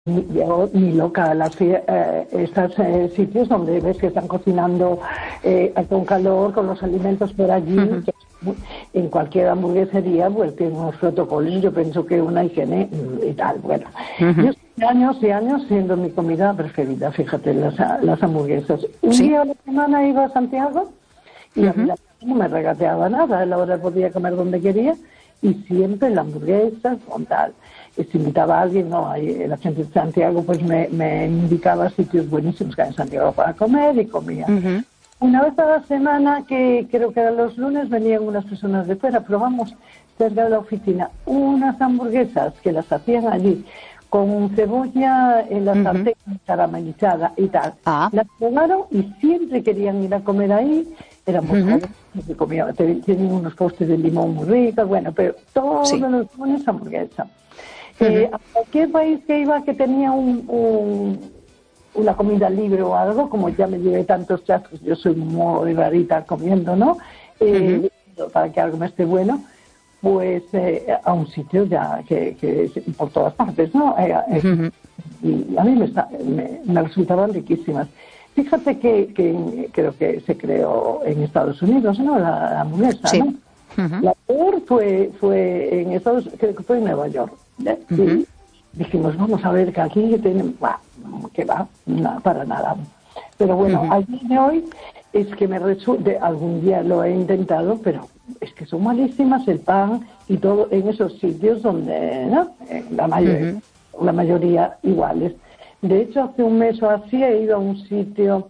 ni loca estos sitios donde ves que están cocinando con calor, con los alimentos por allí. Que en cualquier hamburguesería pues tiene unos protocolos, yo pienso que una higiene y tal. Bueno, yo años y años siendo mi comida preferida, fíjate, las hamburguesas. Un día a la semana iba a Santiago y a mí no me regateaba nada, a la hora podía comer donde quería y siempre la hamburguesa con tal. Y si invitaba a alguien, no, la gente de Santiago pues me indicaba sitios buenísimos que hay en Santiago para comer y comía. Una vez a la semana, que creo que eran los lunes, venían unas personas de fuera, probamos cerca de la oficina unas hamburguesas que las hacían allí con cebolla en la sartén caramelizada y tal. Las probaron y siempre querían ir a comer ahí. Éramos jóvenes, tienen unos postres de limón muy ricos, bueno, pero todos los lunes hamburguesa. A cualquier país que iba que tenía una comida libre o algo, como ya me llevé tantos chascos, yo soy muy rarita comiendo, ¿no? Para que algo me esté bueno, pues a un sitio ya que por todas partes, ¿no? Y a mí me resultaban riquísimas. Fíjate que creo que se creó en Estados Unidos, ¿no? La hamburguesa, ¿no? La peor fue en Estados Unidos, creo que fue en Nueva York. Y dijimos, vamos a ver que aquí tienen, que va, para nada. Pero bueno, al día de hoy es que me resulta, algún día lo he intentado, pero es que son malísimas el pan y todo en esos sitios donde, ¿no? La mayoría iguales. De hecho, hace un mes o así he ido a un sitio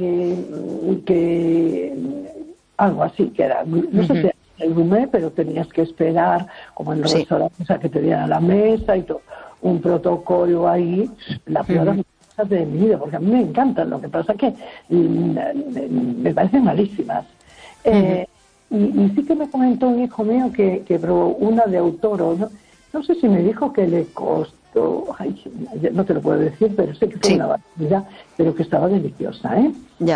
que algo así, que era, no sé si era el gourmet, pero tenías que esperar, como en los restaurantes, a que te dieran la mesa y todo. Un protocolo ahí, la peor hamburguesa de mi vida, porque a mí me encantan, lo que pasa que me parecen malísimas. Y sí que me comentó un hijo mío que probó una de Autoro, no sé si me dijo que le costó, no te lo puedo decir, pero sé que fue una barbaridad, pero que estaba deliciosa, ¿eh?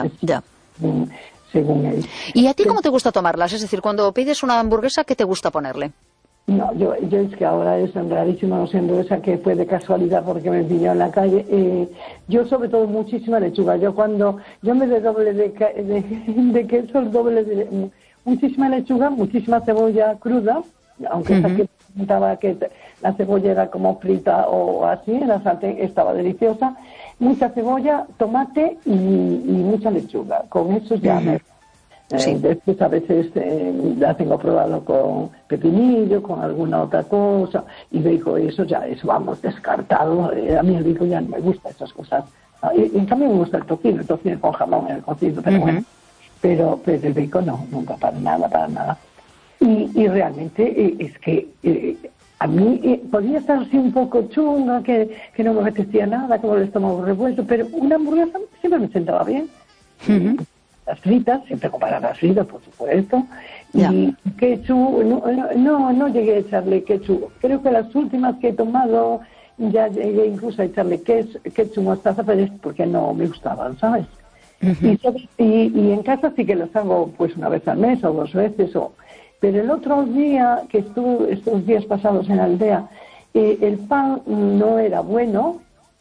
Según él. ¿Y a ti cómo te gusta tomarlas? Es decir, cuando pides una hamburguesa, ¿qué te gusta ponerle? No, yo es que ahora es rarísimo, no siendo esa que fue de casualidad porque me pilló en la calle. Yo sobre todo muchísima lechuga. Yo me de doble de queso, muchísima lechuga, muchísima cebolla cruda, aunque esa que comentaba que la cebolla era como frita o así, en la sartén estaba deliciosa. Mucha cebolla, tomate y mucha lechuga. Con eso ya después a veces la tengo probado con pepinillo, con alguna otra cosa, y bacon, eso vamos, descartado. A mí el bacon ya no me gusta, esas cosas. En cambio me gusta el tocino con jamón en el cocido, pero bueno. Pero el bacon no, nunca, para nada. Y realmente es que a mí podía estar así un poco chunga, que no me apetecía nada, como el estómago revuelto, pero una hamburguesa siempre me sentaba bien. Las fritas, siempre comparar las fritas, por supuesto, y ketchup, no llegué a echarle ketchup. Creo que las últimas que he tomado ya llegué incluso a echarle ketchup mostaza, pero es porque no me gustaban, ¿sabes? Y en casa sí que las hago pues una vez al mes o 2 veces, pero el otro día que estuve, estos días pasados en la aldea, el pan no era bueno,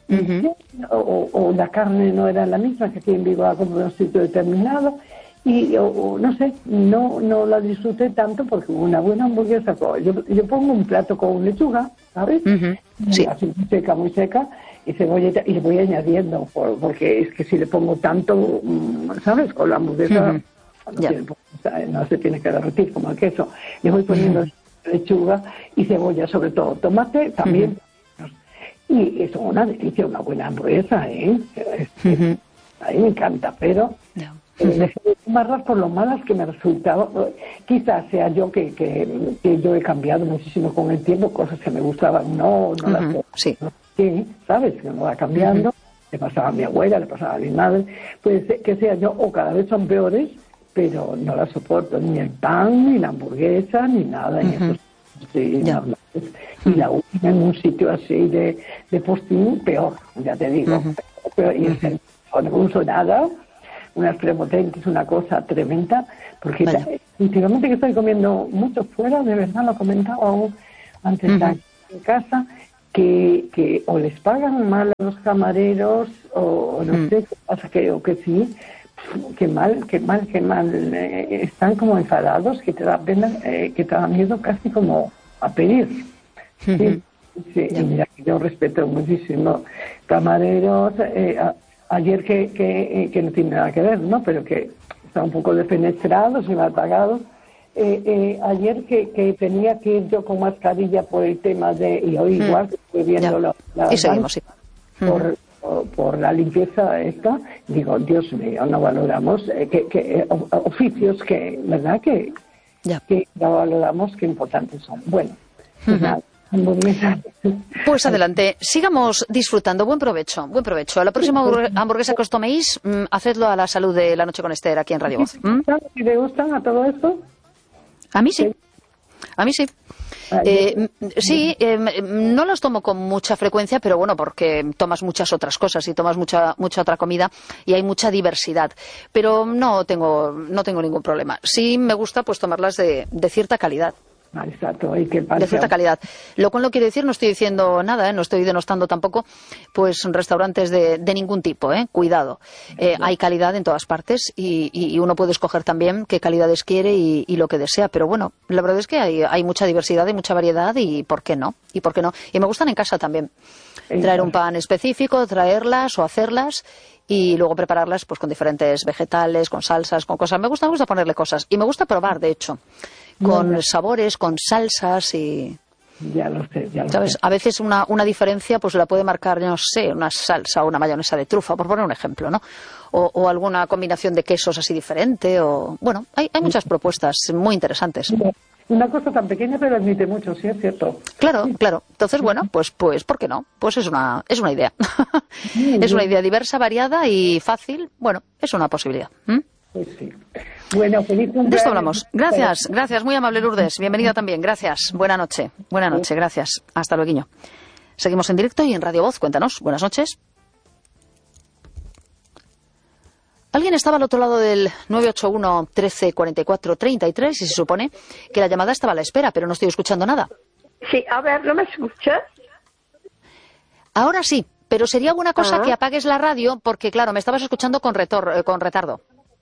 o la carne no era la misma que aquí en Vigo como en un sitio determinado, y no sé, no la disfruté tanto porque una buena hamburguesa, yo pongo un plato con lechuga, ¿sabes? Así muy seca, y cebolleta, y le voy añadiendo, porque es que si le pongo tanto, ¿sabes? Con la hamburguesa no se tiene que derretir como el queso. Le voy poniendo lechuga y cebolla, sobre todo tomate también. Y es una delicia, una buena hamburguesa, ¿eh? A mí me encanta, pero dejé de tomarlas por lo malas que me resultaba. Quizás sea yo que yo he cambiado muchísimo con el tiempo, cosas que me gustaban, no las ¿sabes? Que no va cambiando. Le pasaba a mi abuela, le pasaba a mi madre. Puede que sea yo, o cada vez son peores, pero no las soporto, ni el pan, ni la hamburguesa, ni nada en esos normales. Y la última en un sitio así de postín, peor, ya te digo. Y es que no uso nada, unas prepotentes, una cosa tremenda, porque últimamente que estoy comiendo mucho fuera, de verdad lo comentaba aún antes de estar en casa, que o les pagan mal a los camareros o no sé qué pasa, o que sí, qué mal, están como enfadados, que te da pena, que te da miedo casi como a pedir. Sí, y mira, yo respeto muchísimo camareros, ayer que no tiene nada que ver, ¿no? Pero que están un poco defenestrados y mal pagados. Ayer que tenía que ir yo con mascarilla por el tema y hoy igual que estoy viendo y seguimos, sí. por la limpieza esta, digo, Dios mío, no valoramos que oficios que, ¿verdad? Que no valoramos, qué importantes son. Bueno, pues nada. Pues adelante, sigamos disfrutando. Buen provecho, buen provecho. A la próxima hamburguesa que os toméis, hacedlo a la salud de La Noche con Esther aquí en Radio Voz. ¿Y te gustan a todo esto? A mí sí. A mí sí. Sí, no los tomo con mucha frecuencia, pero bueno, porque tomas muchas otras cosas y tomas mucha otra comida y hay mucha diversidad. Pero no tengo ningún problema. Sí me gusta pues tomarlas de cierta calidad. Exacto, de cierta calidad. Lo cual no quiere decir, no estoy diciendo nada, no estoy denostando tampoco, pues restaurantes de ningún tipo, cuidado. Hay calidad en todas partes y uno puede escoger también qué calidades quiere y lo que desea. Pero bueno, la verdad es que hay mucha diversidad, hay mucha variedad y ¿por qué no? Y me gustan en casa también. Traer un pan específico, traerlas o hacerlas y luego prepararlas pues con diferentes vegetales, con salsas, con cosas. Me gusta ponerle cosas y me gusta probar, de hecho, con sabores, con salsas y... Ya lo sé. ¿Sabes? A veces una diferencia pues la puede marcar, no sé, una salsa o una mayonesa de trufa, por poner un ejemplo, ¿no? O alguna combinación de quesos así diferente, o... Bueno, hay muchas propuestas muy interesantes. Una cosa tan pequeña pero admite mucho, sí, es cierto. Claro. Entonces, bueno, pues ¿por qué no? Pues es una idea. Es una idea diversa, variada y fácil. Bueno, es una posibilidad. Pues sí. Bueno, feliz cumpleaños. De esto hablamos. Gracias, muy amable Lourdes. Bienvenida también, gracias. Buena noche, gracias. Hasta luego. Seguimos en directo y en Radio Voz. Cuéntanos, buenas noches. Alguien estaba al otro lado del 981 13 44 33 y se supone que la llamada estaba a la espera, pero no estoy escuchando nada. Sí, a ver, ¿no me escuchas? Ahora sí, pero sería buena cosa que apagues la radio porque, claro, me estabas escuchando con retardo.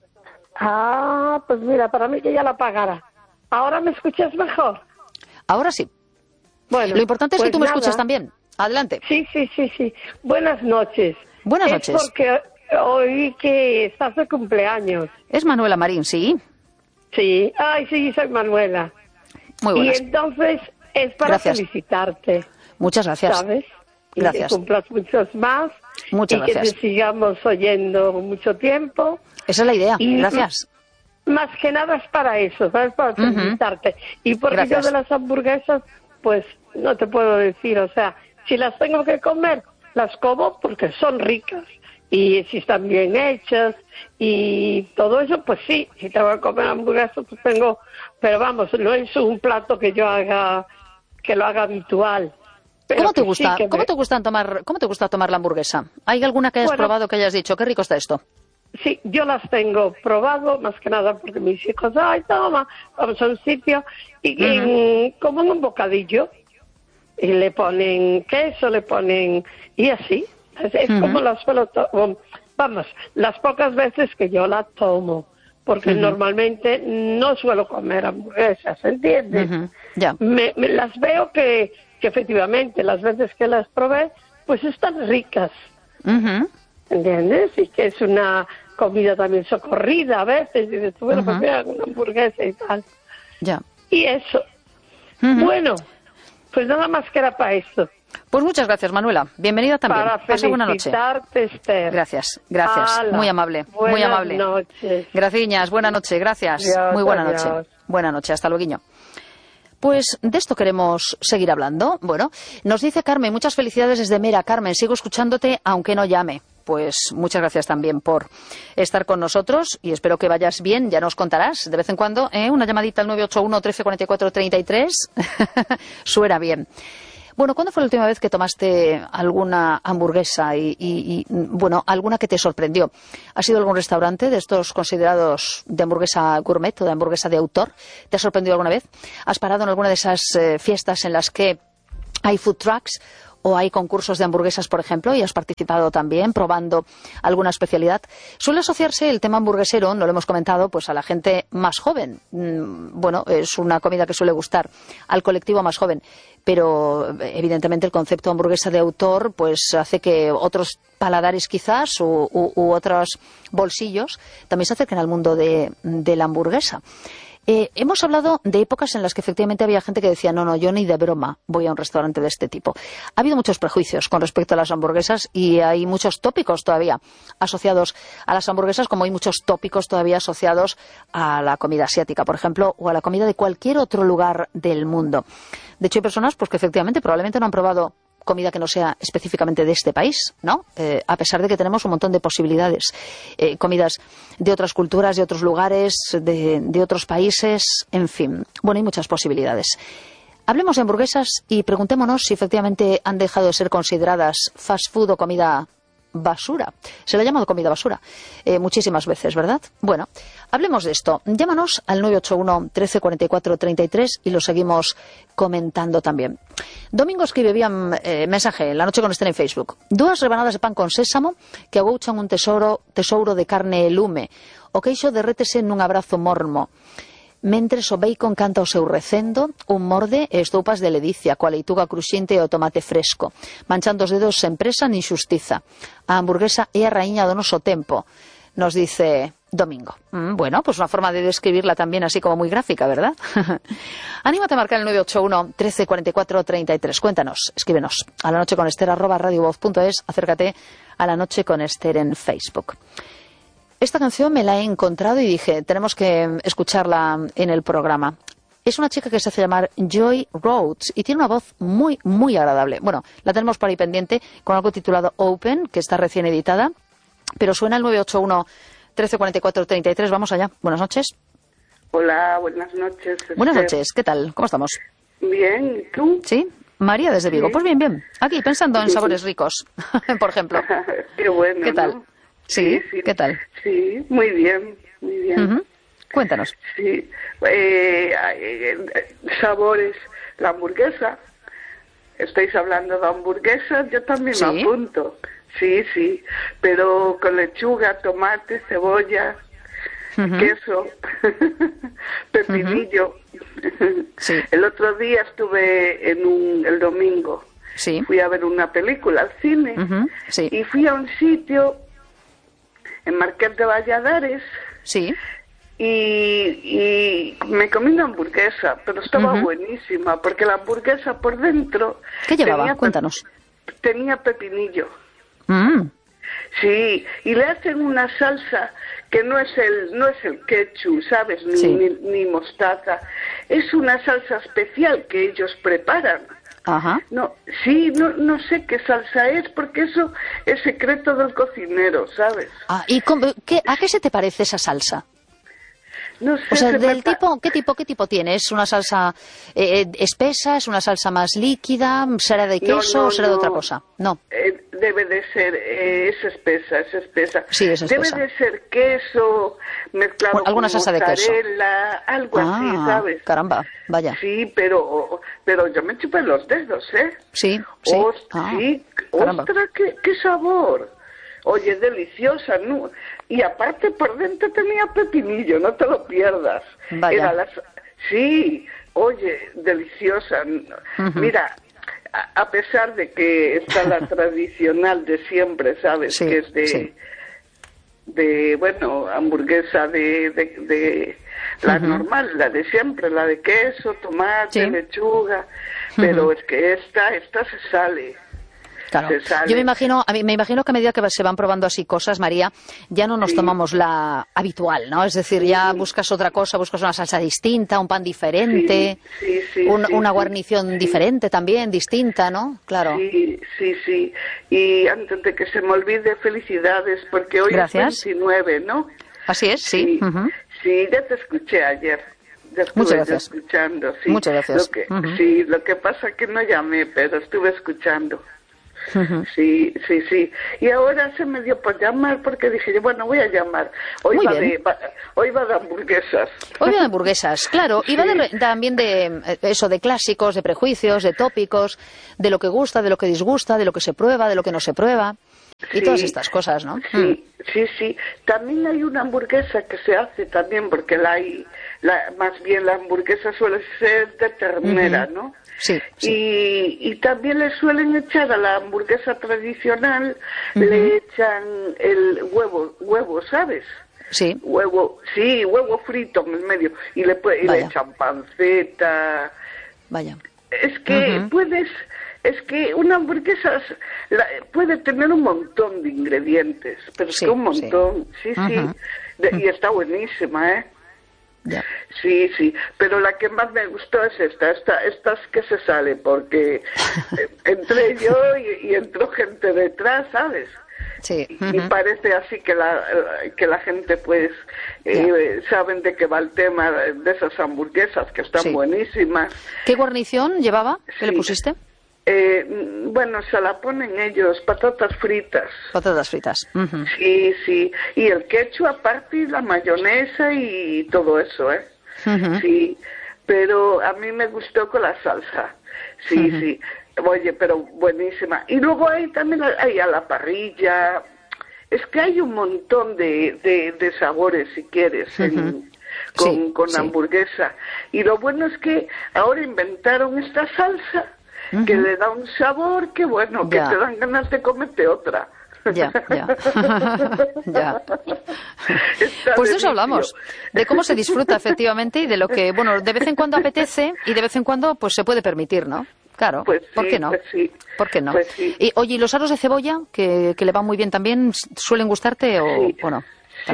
Pues mira, para mí que ya la apagara. ¿Ahora me escuchas mejor? Ahora sí. Bueno, lo importante es pues que tú me nada. escuches también. Adelante. Sí. Buenas noches. Buenas noches. Porque oí que estás de cumpleaños. Es Manuela Marín, ¿sí? Sí. Ay, sí, soy Manuela. Muy buenas. Y entonces es para felicitarte. Muchas gracias. ¿Sabes? Y gracias. que cumplas muchos más. Muchas gracias. Y que te sigamos oyendo mucho tiempo. Esa es la idea. Gracias. Más que nada es para eso, ¿sabes? Para felicitarte. Y porque yo de las hamburguesas, pues no te puedo decir, o sea, si las tengo que comer, las como porque son ricas. Y si están bien hechas y todo eso, pues sí, si tengo que comer hamburguesas, pues tengo, pero vamos, no es un plato que yo haga, que lo haga habitual. Pero ¿Cómo te gusta? Sí, ¿Cómo te gusta tomar la hamburguesa? ¿Hay alguna que hayas probado que hayas dicho, qué rico está esto? Sí, yo las tengo probado, más que nada porque mis hijos, ay, toma, vamos a un sitio, y como en un bocadillo, y le ponen queso, y así. Es como la suelo vamos, las pocas veces que yo la tomo, porque normalmente no suelo comer hamburguesas, ¿entiendes? Ya. Las veo que efectivamente las veces que las probé, pues están ricas, ¿entiendes? Y que es una comida también socorrida a veces, y dices, bueno, pues mira, una hamburguesa y tal. Ya. Y eso. Bueno, pues nada más que era para esto. Pues muchas gracias, Manuela. Bienvenida también. Pasa buena noche. Esther. Gracias. Muy amable. Muy amable. Buenas noches. Gracias, buena noche. Gracias. Adiós, muy buena adiós. noche. Buena noche. Hasta luego. Pues de esto queremos seguir hablando. Bueno, nos dice Carmen, muchas felicidades desde Mera. Carmen, sigo escuchándote aunque no llame. Pues muchas gracias también por estar con nosotros y espero que vayas bien, ya nos contarás de vez en cuando, una llamadita al 981 13 44 33 suena bien. Bueno, ¿cuándo fue la última vez que tomaste alguna hamburguesa y bueno, alguna que te sorprendió? ¿Ha sido algún restaurante de estos considerados de hamburguesa gourmet o de hamburguesa de autor? ¿Te ha sorprendido alguna vez? ¿Has parado en alguna de esas fiestas en las que hay food trucks o hay concursos de hamburguesas, por ejemplo, y has participado también probando alguna especialidad. Suele asociarse el tema hamburguesero, no lo hemos comentado, pues a la gente más joven. Bueno, es una comida que suele gustar al colectivo más joven, pero evidentemente el concepto hamburguesa de autor pues hace que otros paladares quizás u otros bolsillos también se acerquen al mundo de la hamburguesa. Hemos hablado de épocas en las que efectivamente había gente que decía no, yo ni de broma voy a un restaurante de este tipo. Ha habido muchos prejuicios con respecto a las hamburguesas y hay muchos tópicos todavía asociados a las hamburguesas, como hay muchos tópicos todavía asociados a la comida asiática, por ejemplo, o a la comida de cualquier otro lugar del mundo. De hecho, hay personas pues que efectivamente probablemente no han probado comida que no sea específicamente de este país, ¿no? A pesar de que tenemos un montón de posibilidades. Comidas de otras culturas, de otros lugares, de otros países, en fin. Bueno, hay muchas posibilidades. Hablemos de hamburguesas y preguntémonos si efectivamente han dejado de ser consideradas fast food o comida basura. Se la ha llamado comida basura muchísimas veces, ¿verdad? Bueno, hablemos de esto. Llámanos al 981 13 44 33 y lo seguimos comentando también. Domingo escribe vía mensaje en La Noche con Esther en Facebook. 2 rebanadas de pan con sésamo que agouchan un tesouro de carne e lume. O queixo derrétese nun abrazo mormo. Mentres o bacon canta o seu recendo, un morde e estoupas de ledicia, coa leituga cruxente e o tomate fresco, manchando os dedos sen presa nin xustiza. A hamburguesa é a raíña do noso tempo, nos dice Domingo. Bueno, pues una forma de describirla también así como muy gráfica, ¿verdad? Anímate a marcar el 981 13 44 33. Cuéntanos, escríbenos a lanocheconester@radiovoz.es, acércate a La Noche con Esther en Facebook. Esta canción me la he encontrado y dije, tenemos que escucharla en el programa. Es una chica que se hace llamar Joy Rhodes y tiene una voz muy, muy agradable. Bueno, la tenemos por ahí pendiente con algo titulado Open, que está recién editada, pero suena el 981 13 44 33. Vamos allá. Buenas noches. Hola, buenas noches. Buenas noches. ¿Qué tal? ¿Cómo estamos? Bien, ¿y tú? Sí. María desde Vigo. Sí. Pues bien, bien. Aquí pensando en sabores ricos, por ejemplo. Qué bueno. ¿Qué tal? ¿No? Sí, ¿qué tal? Sí, muy bien, muy bien. Cuéntanos. Sí, sabores, la hamburguesa. ¿Estáis hablando de hamburguesas? Yo también Sí. me apunto. Sí, pero con lechuga, tomate, cebolla, queso, pepinillo. Sí. El otro día estuve el domingo. Sí. Fui a ver una película al cine Sí. y fui a un sitio en Marqués de Valladares Sí. y me comí una hamburguesa, pero estaba buenísima, porque la hamburguesa por dentro... ¿Qué llevaba? Cuéntanos. Tenía pepinillo. Sí, y le hacen una salsa que no es el ketchup, ¿sabes? Ni mostaza. Es una salsa especial que ellos preparan. Ajá. No sé qué salsa es, porque eso es secreto del cocinero, ¿sabes? ¿Y a qué se te parece esa salsa? No sé. O sea, ¿qué tipo tiene? ¿Es una salsa espesa? ¿Es una salsa más líquida? ¿Será de queso o será de otra cosa? No. Debe de ser, es espesa. Sí, es espesa. Debe de ser queso mezclado alguna con salsa de queso. mozzarella, algo así, ¿sabes? Caramba, vaya. Sí, pero yo me chupé los dedos, ¿eh? Sí. Sí, ostras, qué sabor. Oye, deliciosa, ¿no? Y aparte por dentro tenía pepinillo, no te lo pierdas. Vaya. Sí, oye, deliciosa. Mira, a pesar de que está la tradicional de siempre, ¿sabes? Sí, que es de hamburguesa de la normal, la de siempre, la de queso, tomate, lechuga, pero es que esta se sale. Claro. Yo me imagino que a medida que se van probando así cosas, María, ya no nos tomamos la habitual, ¿no? Es decir, ya buscas otra cosa, buscas una salsa distinta, un pan diferente, una guarnición diferente también, distinta, ¿no? Claro. Sí. Y antes de que se me olvide, felicidades, porque hoy es 29, ¿no? Así es, sí. Sí, ya te escuché ayer. Muchas gracias. Escuchando, sí. Muchas gracias. Sí, lo que pasa es que no llamé, pero estuve escuchando. Sí. Y ahora se me dio por llamar porque dije, bueno, voy a llamar. Hoy va de hamburguesas. Hoy va de hamburguesas, claro. Y va también de eso, de clásicos, de prejuicios, de tópicos, de lo que gusta, de lo que disgusta, de lo que se prueba, de lo que no se prueba. Y todas estas cosas, ¿no? Sí. También hay una hamburguesa que se hace también, porque más bien la hamburguesa suele ser de ternera, ¿no? Sí. Y también le suelen echar a la hamburguesa tradicional, le echan el huevo, ¿sabes? Sí. Huevo frito en el medio. Y le echan panceta. Vaya. Es que Es que una hamburguesa puede tener un montón de ingredientes, pero es que un montón, sí. Y está buenísima, ¿eh? Ya. Sí, pero la que más me gustó es estas que se sale, porque entré yo y entró gente detrás, ¿sabes? Sí. Y parece así que la gente pues saben de qué va el tema de esas hamburguesas que están buenísimas. ¿Qué guarnición llevaba? ¿Qué le pusiste? Bueno, se la ponen ellos, patatas fritas. Patatas fritas. Sí. Y el ketchup aparte y la mayonesa y todo eso, ¿eh? Sí. Pero a mí me gustó con la salsa. Sí. Oye, pero buenísima. Y luego también hay a la parrilla. Es que hay un montón de sabores, si quieres, con hamburguesa. Y lo bueno es que ahora inventaron esta salsa que le da un sabor que bueno, que te dan ganas de comerte otra. Ya. Pues de eso hablamos, de cómo se disfruta efectivamente y de lo que, bueno, de vez en cuando apetece y de vez en cuando pues se puede permitir, ¿no? Claro, pues ¿por qué no? Pues sí. ¿Por qué no? Pues sí. Y oye, ¿y los aros de cebolla, que le van muy bien también, suelen gustarte o no?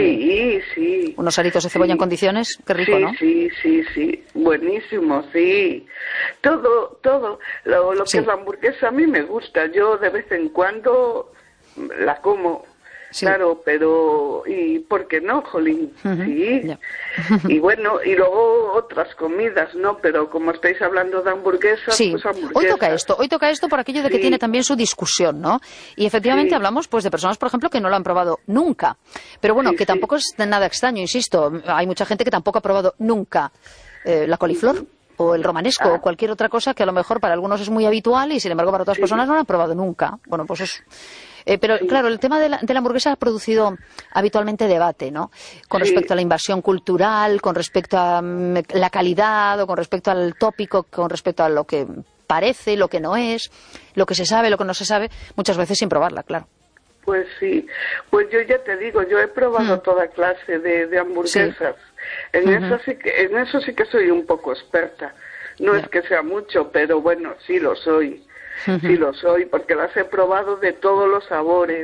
Sí. Unos aritos de cebolla en condiciones, qué rico, ¿no? Sí. Buenísimo, sí. Todo lo que es la hamburguesa a mí me gusta. Yo de vez en cuando la como. Sí. Claro, pero ¿y por qué no, jolín? Sí. Ya. Y bueno, y luego otras comidas, ¿no? Pero como estáis hablando de hamburguesas, pues hamburguesas. Hoy toca esto por aquello de que tiene también su discusión, ¿no? Y efectivamente hablamos pues de personas, por ejemplo, que no lo han probado nunca. Pero bueno, que tampoco es nada extraño, insisto. Hay mucha gente que tampoco ha probado nunca la coliflor. O el romanesco, o cualquier otra cosa que a lo mejor para algunos es muy habitual y sin embargo para otras personas no lo han probado nunca. Bueno, pues es... pero claro, el tema de la hamburguesa ha producido habitualmente debate, ¿no? Con respecto a la invasión cultural, con respecto a la calidad, o con respecto al tópico, con respecto a lo que parece, lo que no es, lo que se sabe, lo que no se sabe, muchas veces sin probarla, claro. Pues sí, pues yo ya te digo, yo he probado toda clase de hamburguesas. En eso sí que soy un poco experta. No es que sea mucho, pero bueno, sí lo soy. Sí lo soy, porque las he probado de todos los sabores.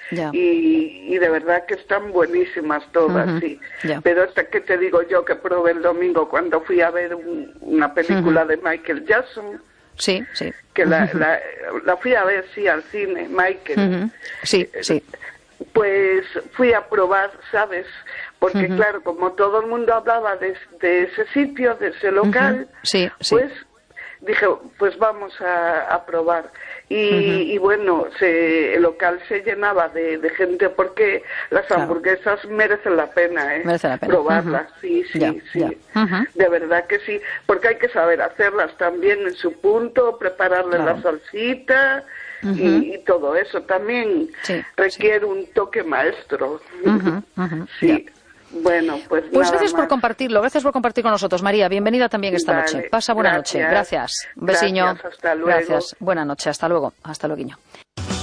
Y de verdad que están buenísimas todas, sí. Pero esta que te digo yo que probé el domingo cuando fui a ver una película de Michael Jackson. Sí. Que la fui a ver, al cine, Michael. Sí. Pues fui a probar, ¿sabes? Porque claro, como todo el mundo hablaba de ese sitio, de ese local, pues dije, pues vamos a probar. Y bueno, el local se llenaba de gente porque las hamburguesas merecen la pena, Merece la pena. Probarlas, sí. De verdad que sí, porque hay que saber hacerlas también en su punto, prepararle la salsita y todo eso también requiere un toque maestro. Sí. Bueno, pues gracias por compartirlo, gracias por compartir con nosotros, María. Bienvenida también esta noche. Pasa buena noche. Gracias. Un besiño. Hasta luego. Gracias. Buena noche. Hasta luego. Hasta luego.